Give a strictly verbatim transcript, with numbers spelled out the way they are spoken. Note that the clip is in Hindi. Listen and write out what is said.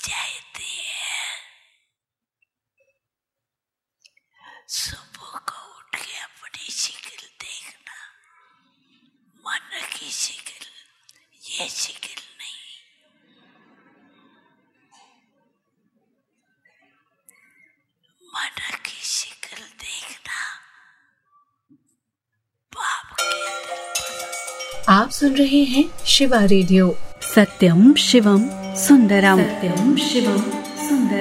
जाते हैं। सुबह को उठ के अपनी शक्ल देखना, मन की शक्ल, ये शक्ल नहीं। मन की शक्ल देखना, बाप के दिल। आप सुन रहे हैं शिवा रेडियो। सत्यम शिवम सुंदरम। सत्यम शिवम सुंदरम।